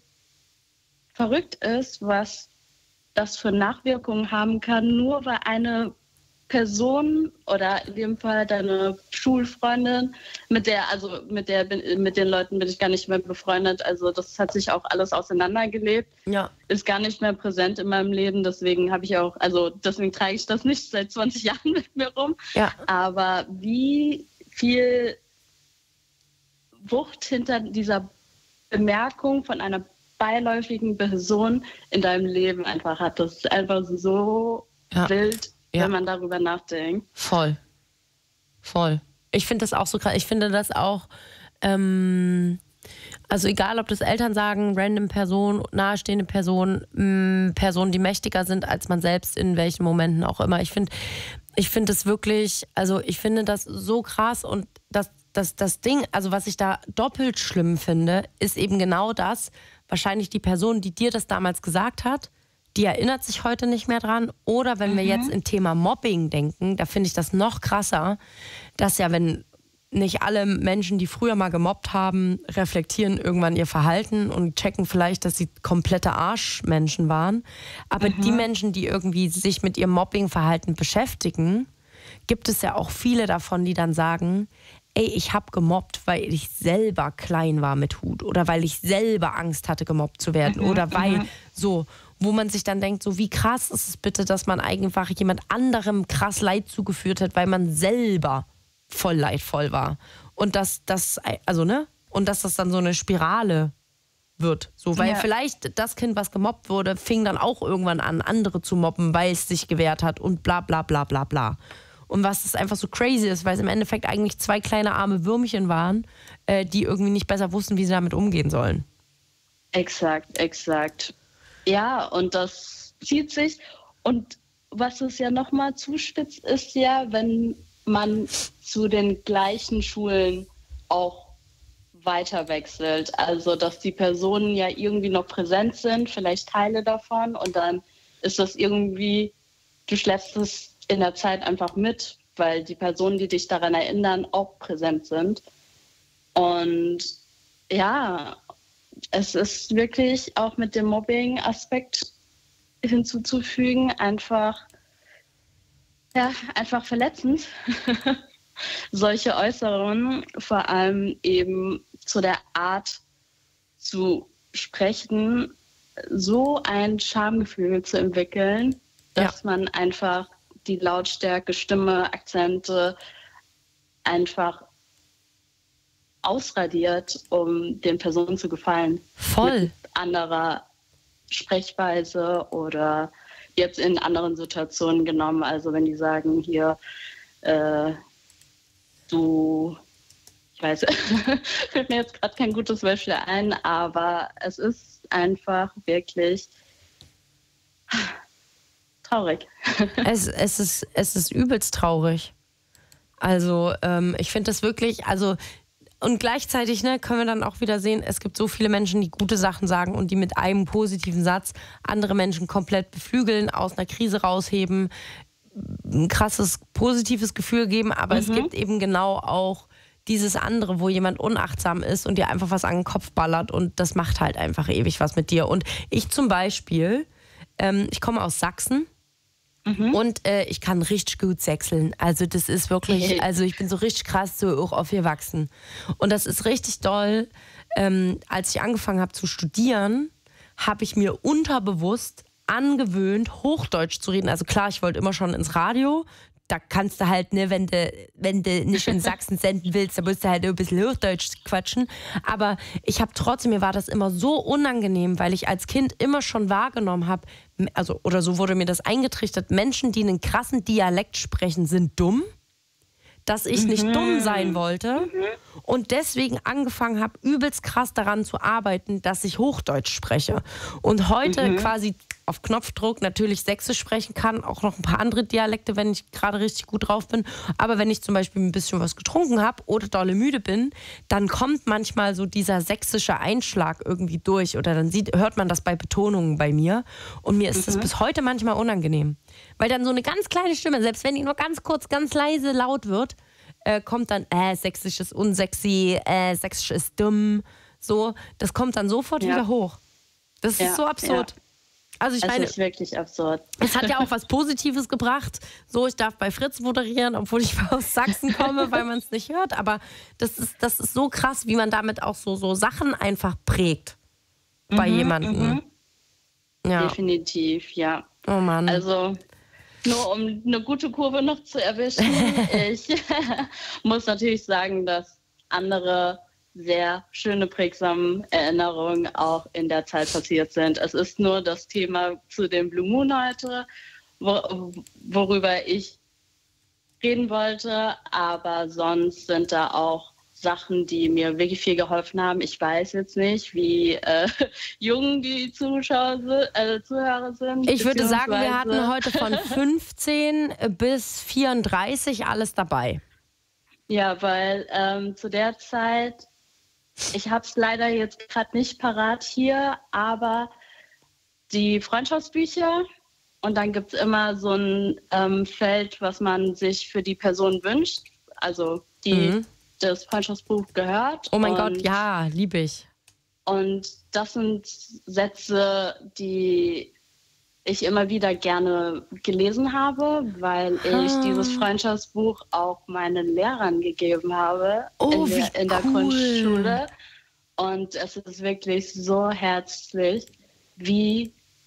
verrückt ist, was das für Nachwirkungen haben kann, nur weil eine Person oder in dem Fall deine Schulfreundin, mit der, also mit der mit den Leuten bin ich gar nicht mehr befreundet. Also das hat sich auch alles auseinandergelebt. Ja. Ist gar nicht mehr präsent in meinem Leben. Deswegen habe ich auch, also deswegen trage ich das nicht seit zwanzig Jahren mit mir rum. Ja. Aber wie viel Wucht hinter dieser Bemerkung von einer beiläufigen Person in deinem Leben einfach hat. Das ist einfach so ja. wild. Ja. Wenn man darüber nachdenkt. Voll. Voll. Ich finde das auch so krass. Ich finde das auch, ähm, also egal, ob das Eltern sagen, random Person, nahestehende Person, mh, Personen, die mächtiger sind als man selbst, in welchen Momenten auch immer. Ich finde ich finde es wirklich, also ich finde das so krass und das, das, das Ding, also was ich da doppelt schlimm finde, ist eben genau das, wahrscheinlich die Person, die dir das damals gesagt hat, die erinnert sich heute nicht mehr dran. Oder wenn mhm. wir jetzt im Thema Mobbing denken, da finde ich das noch krasser, dass ja, wenn nicht alle Menschen, die früher mal gemobbt haben, reflektieren irgendwann ihr Verhalten und checken vielleicht, dass sie komplette Arschmenschen waren. Aber mhm. die Menschen, die irgendwie sich mit ihrem Mobbingverhalten beschäftigen, gibt es ja auch viele davon, die dann sagen, ey, ich habe gemobbt, weil ich selber klein war mit Hut oder weil ich selber Angst hatte, gemobbt zu werden mhm. oder weil mhm. so, wo man sich dann denkt, so wie krass ist es bitte, dass man einfach jemand anderem krass Leid zugeführt hat, weil man selber voll leidvoll war. Und dass das, also ne, und dass das dann so eine Spirale wird. So, weil ja. vielleicht das Kind, was gemobbt wurde, fing dann auch irgendwann an, andere zu mobben, weil es sich gewehrt hat und bla bla bla bla bla. Und was das einfach so crazy ist, weil es im Endeffekt eigentlich zwei kleine arme Würmchen waren, äh, die irgendwie nicht besser wussten, wie sie damit umgehen sollen. Exakt, exakt. Ja, und das zieht sich. Und was es ja nochmal zuspitzt, ist ja, wenn man zu den gleichen Schulen auch weiter wechselt. Also, dass die Personen ja irgendwie noch präsent sind, vielleicht Teile davon. Und dann ist das irgendwie, du schleppst es in der Zeit einfach mit, weil die Personen, die dich daran erinnern, auch präsent sind. Und ja, es ist wirklich auch mit dem Mobbing-Aspekt hinzuzufügen, einfach, ja, einfach verletzend. Solche Äußerungen, vor allem eben zu der Art zu sprechen, so ein Schamgefühl zu entwickeln, dass ja. man einfach die Lautstärke, Stimme, Akzente einfach ausradiert, um den Personen zu gefallen. Voll. Mit anderer Sprechweise oder jetzt in anderen Situationen genommen. Also wenn die sagen, hier, äh, du, ich weiß, fällt mir jetzt gerade kein gutes Beispiel ein, aber es ist einfach wirklich traurig. Es, es, ist, es ist übelst traurig. Also ähm, ich finde das wirklich, also und gleichzeitig ne, können wir dann auch wieder sehen, es gibt so viele Menschen, die gute Sachen sagen und die mit einem positiven Satz andere Menschen komplett beflügeln, aus einer Krise rausheben, ein krasses positives Gefühl geben, aber mhm. es gibt eben genau auch dieses andere, wo jemand unachtsam ist und dir einfach was an den Kopf ballert und das macht halt einfach ewig was mit dir. Und ich zum Beispiel, ähm, ich komme aus Sachsen. Mhm. Und äh, ich kann richtig gut sechseln. Also das ist wirklich, also ich bin so richtig krass so auch aufgewachsen. Und das ist richtig doll. Ähm, als ich angefangen habe zu studieren, habe ich mir unterbewusst angewöhnt, Hochdeutsch zu reden. Also klar, ich wollte immer schon ins Radio. Da kannst du halt, ne, wenn du, wenn du nicht in Sachsen senden willst, dann musst du halt ein bisschen Hochdeutsch quatschen. Aber ich habe trotzdem, mir war das immer so unangenehm, weil ich als Kind immer schon wahrgenommen habe, also, oder so wurde mir das eingetrichtert, Menschen, die einen krassen Dialekt sprechen, sind dumm. Dass ich nicht mhm. dumm sein wollte mhm. und deswegen angefangen habe, übelst krass daran zu arbeiten, dass ich Hochdeutsch spreche. Und heute mhm. quasi auf Knopfdruck natürlich Sächsisch sprechen kann, auch noch ein paar andere Dialekte, wenn ich gerade richtig gut drauf bin. Aber wenn ich zum Beispiel ein bisschen was getrunken habe oder dolle müde bin, dann kommt manchmal so dieser sächsische Einschlag irgendwie durch oder dann sieht, hört man das bei Betonungen bei mir. Und mir ist mhm. das bis heute manchmal unangenehm. Weil dann so eine ganz kleine Stimme, selbst wenn die nur ganz kurz, ganz leise laut wird, äh, kommt dann, äh, Sächsisch ist unsexy, äh, Sächsisch ist dumm. So, das kommt dann sofort ja. wieder hoch. Das ja. ist so absurd. Ja. Also ich es meine, ist wirklich absurd. Es hat ja auch was Positives gebracht. So, ich darf bei Fritz moderieren, obwohl ich aus Sachsen komme, weil man es nicht hört. Aber das ist, das ist so krass, wie man damit auch so, so Sachen einfach prägt bei mhm, jemandem. Mhm. Ja. Definitiv, ja. Oh Mann. Also nur um eine gute Kurve noch zu erwischen, ich muss natürlich sagen, dass andere sehr schöne, prägsame Erinnerungen auch in der Zeit passiert sind. Es ist nur das Thema zu dem Blue Moon heute, wo, worüber ich reden wollte, aber sonst sind da auch Sachen, die mir wirklich viel geholfen haben. Ich weiß jetzt nicht, wie äh, jung die Zuschauer, äh, Zuhörer sind. Ich würde sagen, wir hatten heute von fünfzehn bis vierunddreißig alles dabei. Ja, weil ähm, zu der Zeit, ich habe es leider jetzt gerade nicht parat hier, aber die Freundschaftsbücher und dann gibt es immer so ein ähm, Feld, was man sich für die Person wünscht, also die mhm. das Freundschaftsbuch gehört. Oh mein und, Gott, ja, liebe ich. Und das sind Sätze, die ich immer wieder gerne gelesen habe, weil ich ah. dieses Freundschaftsbuch auch meinen Lehrern gegeben habe oh, in der, in der cool. Grundschule. Und es ist wirklich so herzlich, wie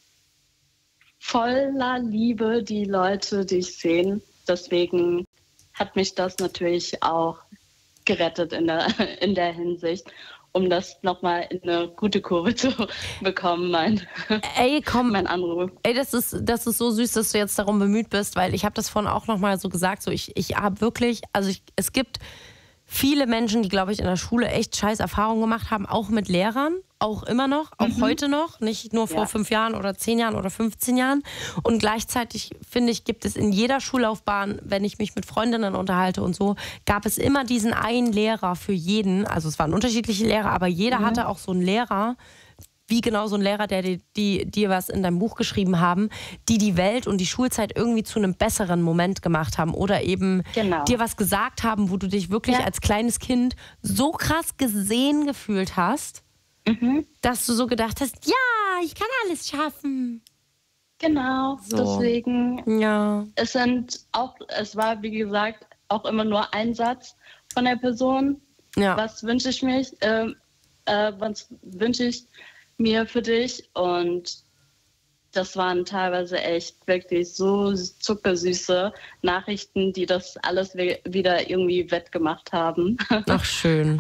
voller Liebe die Leute dich sehen. Deswegen hat mich das natürlich auch gerettet in der, in der Hinsicht, um das nochmal in eine gute Kurve zu bekommen, mein, ey, komm, mein Anruf. Ey, das ist, das ist so süß, dass du jetzt darum bemüht bist, weil ich habe das vorhin auch nochmal so gesagt, so ich, ich habe wirklich, also ich, es gibt viele Menschen, die, glaube ich, in der Schule echt scheiß Erfahrungen gemacht haben, auch mit Lehrern, auch immer noch, auch mhm. heute noch, nicht nur vor ja. fünf Jahren oder zehn Jahren oder fünfzehn Jahren. Und gleichzeitig, finde ich, gibt es in jeder Schullaufbahn, wenn ich mich mit Freundinnen unterhalte und so, gab es immer diesen einen Lehrer für jeden. Also es waren unterschiedliche Lehrer, aber jeder mhm. hatte auch so einen Lehrer, wie genau so ein Lehrer, der dir, die, dir was in deinem Buch geschrieben haben, die die Welt und die Schulzeit irgendwie zu einem besseren Moment gemacht haben oder eben genau. dir was gesagt haben, wo du dich wirklich ja. als kleines Kind so krass gesehen gefühlt hast. Mhm. Dass du so gedacht hast, ja, ich kann alles schaffen. Genau, So. deswegen, Ja. es sind auch, es war wie gesagt auch immer nur ein Satz von der Person. Ja. Was wünsche ich mich, äh, äh, was wünsche ich mir für dich? Und das waren teilweise echt wirklich so zuckersüße Nachrichten, die das alles we- wieder irgendwie wettgemacht haben. Ach, schön.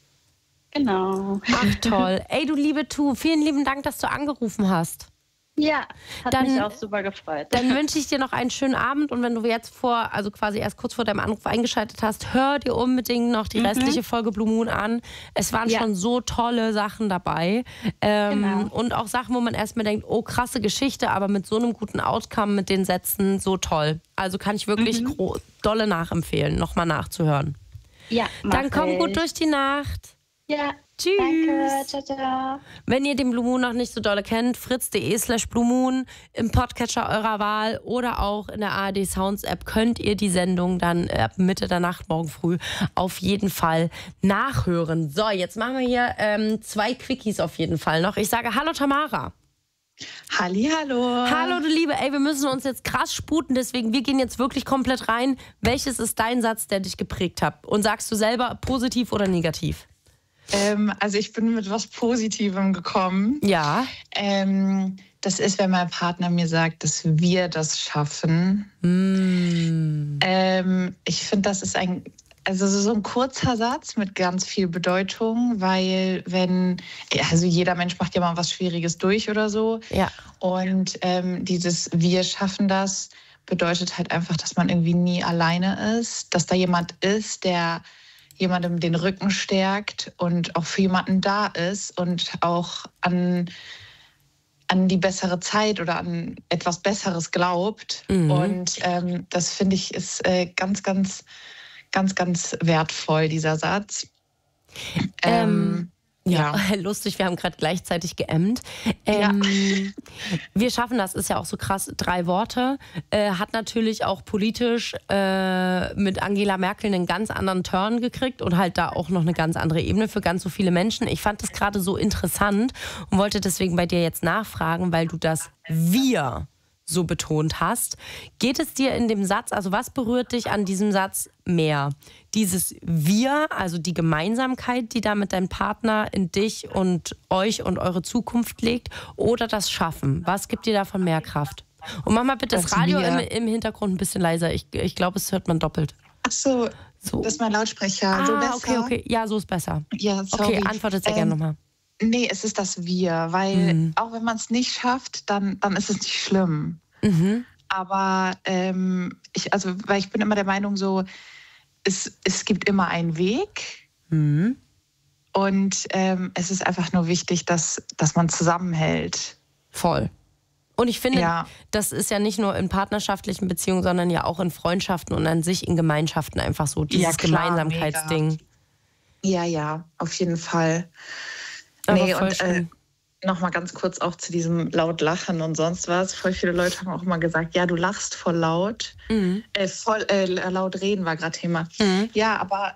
Genau. Ach, toll. Ey, du liebe Tu, vielen lieben Dank, dass du angerufen hast. Ja, hat Dann- mich auch super gefreut. Dann wünsche ich dir noch einen schönen Abend und wenn du jetzt vor, also quasi erst kurz vor deinem Anruf eingeschaltet hast, hör dir unbedingt noch die Mhm. restliche Folge Blue Moon an. Es waren Ja. schon so tolle Sachen dabei ähm, Genau. und auch Sachen, wo man erstmal denkt, oh krasse Geschichte, aber mit so einem guten Outcome, mit den Sätzen, so toll. Also kann ich wirklich Mhm. gro- dolle nachempfehlen, nochmal nachzuhören. Ja, mach Dann komm ich. gut durch die Nacht. Ja, Tschüss. danke. Ciao, ciao. Wenn ihr den Blue Moon noch nicht so dolle kennt, fritz.de slash Blue Moon im Podcatcher eurer Wahl oder auch in der A R D Sounds App könnt ihr die Sendung dann ab Mitte der Nacht morgen früh auf jeden Fall nachhören. So, jetzt machen wir hier ähm, zwei Quickies auf jeden Fall noch. Ich sage Hallo Tamara. Hallihallo. Hallo du Liebe, ey, wir müssen uns jetzt krass sputen, deswegen wir gehen jetzt wirklich komplett rein. Welches ist dein Satz, der dich geprägt hat? Und sagst du selber positiv oder negativ? Ähm, also ich bin mit was Positivem gekommen. Ja. Ähm, das ist, wenn mein Partner mir sagt, dass wir das schaffen. Mm. Ähm, ich finde, das ist ein, also so ein kurzer Satz mit ganz viel Bedeutung, weil wenn, also jeder Mensch macht ja mal was Schwieriges durch oder so. Ja. Und ähm, dieses wir schaffen das bedeutet halt einfach, dass man irgendwie nie alleine ist, dass da jemand ist, der jemandem den Rücken stärkt und auch für jemanden da ist und auch an, an die bessere Zeit oder an etwas Besseres glaubt. Mhm. Und ähm, das finde ich ist äh, ganz, ganz, ganz, ganz wertvoll, dieser Satz. Ähm, ja. Ja, lustig, wir haben gerade gleichzeitig geämmt. Ähm, Wir schaffen das, ist ja auch so krass, drei Worte. Äh, hat natürlich auch politisch äh, mit Angela Merkel einen ganz anderen Turn gekriegt und halt da auch noch eine ganz andere Ebene für ganz so viele Menschen. Ich fand das gerade so interessant und wollte deswegen bei dir jetzt nachfragen, weil du das Wir so betont hast. Geht es dir in dem Satz, also was berührt dich an diesem Satz mehr? Dieses Wir, also die Gemeinsamkeit, die da mit deinem Partner in dich und euch und eure Zukunft legt, oder das Schaffen? Was gibt dir davon mehr Kraft? Und mach mal bitte das, Das Radio im, Wir. im Hintergrund ein bisschen leiser. Ich, ich glaube, es hört man doppelt. Ach so, So. das ist mein Lautsprecher. Ah, so besser? okay, okay. Ja, so ist besser. Ja, sorry. Okay, antwortet sehr Ähm, gerne nochmal. Nee, es ist das Wir, weil Mhm. auch wenn man es nicht schafft, dann, dann ist es nicht schlimm. Mhm. Aber ähm, ich, also, weil ich bin immer der Meinung, so, es, es gibt immer einen Weg Mhm. und ähm, es ist einfach nur wichtig, dass, dass man zusammenhält. Voll. Und ich finde, Ja. das ist ja nicht nur in partnerschaftlichen Beziehungen, sondern ja auch in Freundschaften und an sich in Gemeinschaften einfach so, dieses Ja, klar, Gemeinsamkeitsding. Ja, ja, auf jeden Fall. Aber nee, voll und äh, schön. nochmal ganz kurz auch zu diesem laut Lachen und sonst was. Voll viele Leute haben auch mal gesagt, ja, du lachst voll laut. Mhm. Äh, voll äh, laut reden war gerade Thema. Mhm. Ja, aber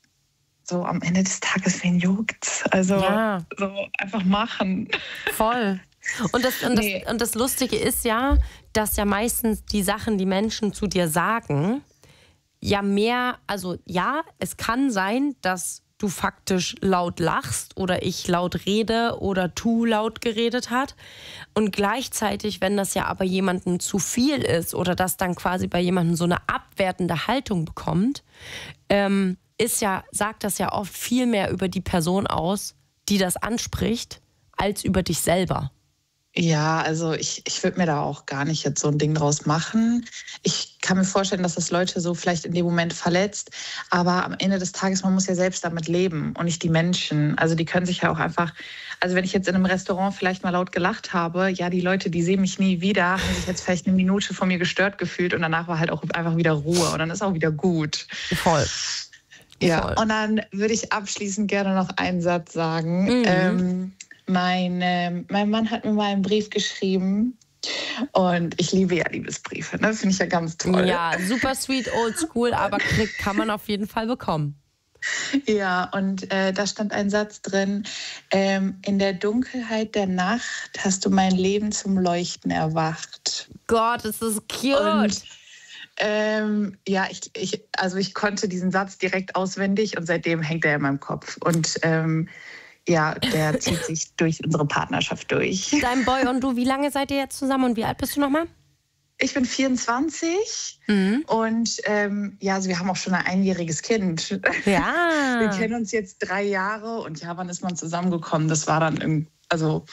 so am Ende des Tages, wen juckt's? Also Ja. so einfach machen. Voll. Und das, und, Nee. das, und das Lustige ist ja, dass ja meistens die Sachen, die Menschen zu dir sagen, ja mehr, also ja, es kann sein, dass du faktisch laut lachst oder ich laut rede oder Tu laut geredet hat. Und gleichzeitig, wenn das ja aber jemandem zu viel ist oder das dann quasi bei jemandem so eine abwertende Haltung bekommt, ähm, ist ja, sagt das ja oft viel mehr über die Person aus, die das anspricht, als über dich selber. Ja, also ich, ich würde mir da auch gar nicht jetzt so ein Ding draus machen. Ich kann mir vorstellen, dass das Leute so vielleicht in dem Moment verletzt. Aber am Ende des Tages, man muss ja selbst damit leben und nicht die Menschen. Also die können sich ja auch einfach, also wenn ich jetzt in einem Restaurant vielleicht mal laut gelacht habe, ja, die Leute, die sehen mich nie wieder, haben sich jetzt vielleicht eine Minute von mir gestört gefühlt und danach war halt auch einfach wieder Ruhe und dann ist auch wieder gut. Voll. Ja, Voll. und dann würde ich abschließend gerne noch einen Satz sagen. Mhm. Ähm, mein, ähm, mein Mann hat mir mal einen Brief geschrieben und ich liebe ja Liebesbriefe, ne? Finde ich ja ganz toll. Ja, super sweet, old school, aber krieg, kann man auf jeden Fall bekommen. Ja, und äh, da stand ein Satz drin, ähm, in der Dunkelheit der Nacht hast du mein Leben zum Leuchten erwacht. Gott, ist das cute. Und ähm, ja, ich, ich, also ich konnte diesen Satz direkt auswendig und seitdem hängt er in meinem Kopf. Und ähm, ja, der zieht sich durch unsere Partnerschaft durch. Dein Boy und du, wie lange seid ihr jetzt zusammen und wie alt bist du nochmal? Ich bin vierundzwanzig Mhm. und ähm, ja, also wir haben auch schon ein einjähriges Kind. Ja. Wir kennen uns jetzt drei Jahre und ja, wann ist man zusammengekommen? Das war dann irgendwie, also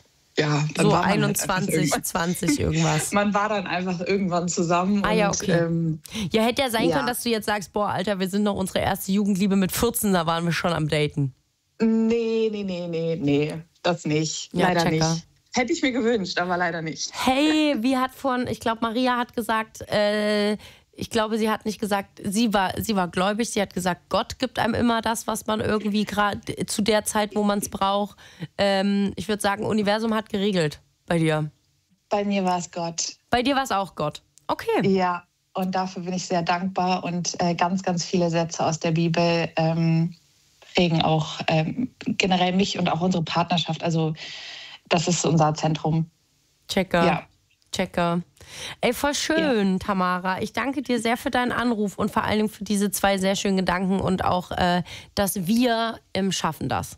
ja, dann So war man halt einundzwanzig, irgendwann- zwanzig irgendwas. Man war dann einfach irgendwann zusammen. Ah, ja, und, okay. ähm, Ja, hätte ja sein Ja. können, dass du jetzt sagst, boah, Alter, wir sind noch unsere erste Jugendliebe mit vierzehn, da waren wir schon am Daten. nee, nee, nee, nee, nee, das nicht. Ja, leider checker. nicht. Hätte ich mir gewünscht, aber leider nicht. Hey, wie hat von, ich glaube, Maria hat gesagt, äh, ich glaube, sie hat nicht gesagt, sie war, sie war gläubig, sie hat gesagt, Gott gibt einem immer das, was man irgendwie gerade zu der Zeit, wo man es braucht. Ähm, ich würde sagen, Universum hat geregelt bei dir. Bei mir war es Gott. Bei dir war es auch Gott. Okay. Ja, und dafür bin ich sehr dankbar und äh, ganz, ganz viele Sätze aus der Bibel ähm, prägen auch ähm, generell mich und auch unsere Partnerschaft. Also das ist unser Zentrum. Checker. Ja. Checker. Ey, voll schön, Tamara. Ich danke dir sehr für deinen Anruf und vor allen Dingen für diese zwei sehr schönen Gedanken und auch, äh, dass wir im Schaffen das.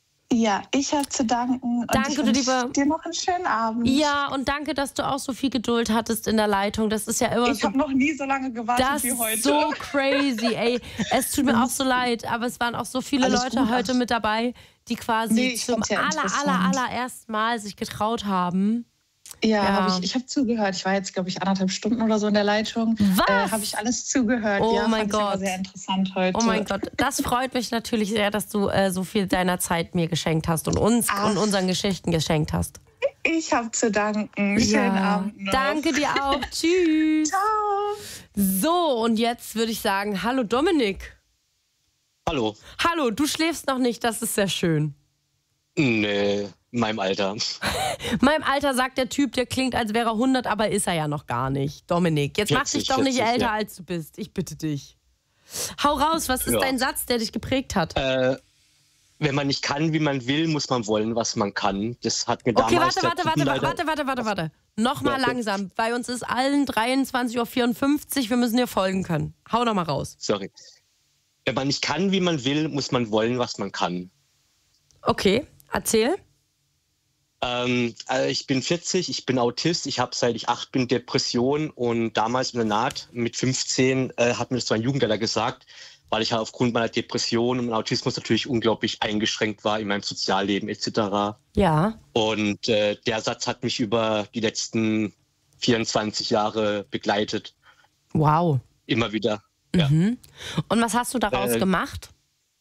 Ja, ich habe zu danken. Und Danke, ich du wünsch Liebe. dir noch einen schönen Abend. Ja, und danke, dass du auch so viel Geduld hattest in der Leitung. Das ist ja immer Ich so. habe noch nie so lange gewartet Das wie heute. ist so crazy, ey. Es tut mir auch so leid, aber es waren auch so viele Alles Leute gut. heute mit dabei, die quasi Nee, ich zum fand's ja aller, interessant. aller, allerersten Mal sich getraut haben. Ja, Ja. Hab ich, ich habe zugehört. Ich war jetzt, glaube ich, anderthalb Stunden oder so in der Leitung. Was? Äh, habe ich alles zugehört. Oh ja, mein fand ich aber Gott. sehr interessant heute. Oh mein Gott, das freut mich natürlich sehr, dass du äh, so viel deiner Zeit mir geschenkt hast und uns Ach. und unseren Geschichten geschenkt hast. Ich habe zu danken. Schönen Abend noch. Danke dir auch. Tschüss. Ciao. So, und jetzt würde ich sagen, hallo Dominik. Hallo. Hallo, du schläfst noch nicht, das ist sehr schön. Nee, in meinem Alter. Meinem Alter sagt der Typ, der klingt, als wäre er hundert, aber ist er ja noch gar nicht. Dominik, jetzt mach dich vierzig, doch nicht vierzig, älter, ja. als du bist. Ich bitte dich. Hau raus, was ist Ja. dein Satz, der dich geprägt hat? Äh, wenn man nicht kann, wie man will, muss man wollen, was man kann. Das hat mir Okay, damals warte, der warte, warte, Gruppenleiter- warte, warte, warte, warte. Nochmal Ja, okay. langsam. Bei uns ist allen dreiundzwanzig Uhr vierundfünfzig. Wir müssen dir folgen können. Hau noch mal raus. Sorry. Wenn man nicht kann, wie man will, muss man wollen, was man kann. Okay, erzähl. Ähm, äh, ich bin vierzig, ich bin Autist, ich habe seit ich acht bin Depression und damals in der Naht mit fünfzehn äh, hat mir das so ein Jugendleiter gesagt, weil ich halt aufgrund meiner Depression und meinem Autismus natürlich unglaublich eingeschränkt war in meinem Sozialleben et cetera. Ja. Und äh, der Satz hat mich über die letzten vierundzwanzig Jahre begleitet, Wow. immer wieder. Ja. Mhm. Und was hast du daraus Äh, gemacht?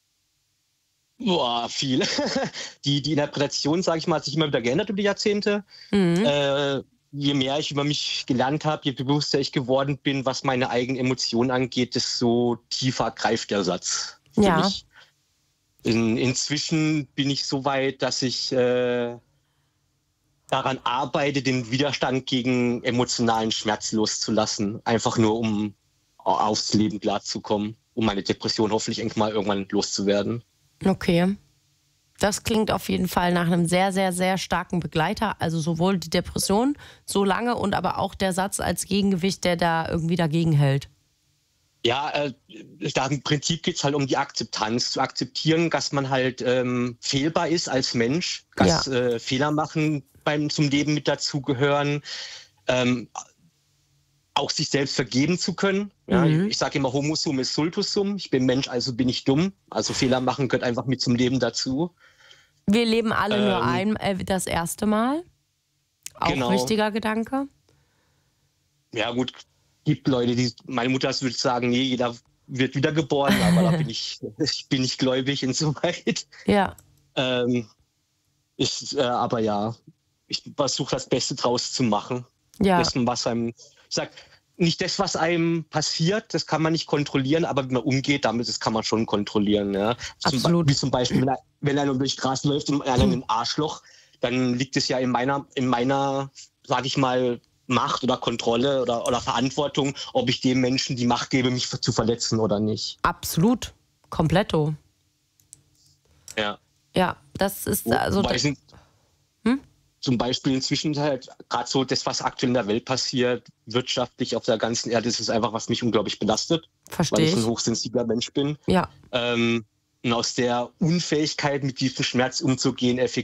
Boah, viel. Die, die Interpretation, sage ich mal, hat sich immer wieder geändert über die Jahrzehnte. Mhm. Äh, je mehr ich über mich gelernt habe, je bewusster ich geworden bin, was meine eigenen Emotionen angeht, desto tiefer greift der Satz für Ja. mich. In, inzwischen bin ich so weit, dass ich äh, daran arbeite, den Widerstand gegen emotionalen Schmerz loszulassen. Einfach nur, um aufs Leben klarzukommen, um meine Depression hoffentlich irgendwann mal irgendwann loszuwerden. Okay. Das klingt auf jeden Fall nach einem sehr, sehr, sehr starken Begleiter. Also sowohl die Depression so lange und aber auch der Satz als Gegengewicht, der da irgendwie dagegen hält. Ja, äh, da im Prinzip geht es halt um die Akzeptanz. Zu akzeptieren, dass man halt ähm, fehlbar ist als Mensch, dass Ja. äh, Fehler machen beim zum Leben mit dazugehören, ähm, auch sich selbst vergeben zu können. Ja, Mhm. Ich sage immer, Homo sum ist sultus sum. Ich bin Mensch, also bin ich dumm. Also Fehler machen gehört einfach mit zum Leben dazu. Wir leben alle nur Ähm, ein, äh, das erste Mal. Auch Genau. wichtiger Gedanke. Ja gut, gibt Leute, die, meine Mutter würde sagen, nee, jeder wird wiedergeboren, aber da bin ich, ich bin nicht gläubig insoweit. Ja. Ähm, ich, äh, aber ja, ich versuche das Beste draus zu machen. Ja. Dessen, was einem, ich sag, nicht das, was einem passiert, das kann man nicht kontrollieren, aber wie man umgeht damit, das kann man schon kontrollieren. Ja. Zum, Absolut. wie zum Beispiel, wenn, er, wenn einer über die Straße läuft und einer in den Arschloch, dann liegt es ja in meiner, in meiner, sag ich mal, Macht oder Kontrolle oder, oder Verantwortung, ob ich dem Menschen die Macht gebe, mich zu verletzen oder nicht. Absolut. Kompletto. Ja. Ja, das ist also. Wobei sind, Hm? Zum Beispiel inzwischen halt gerade so das, was aktuell in der Welt passiert, wirtschaftlich auf der ganzen Erde, das ist einfach, was mich unglaublich belastet. Verstehe weil ich ich. ein hochsensibler Mensch bin. Ja. Ähm, und aus der Unfähigkeit, mit diesem Schmerz umzugehen, effektiv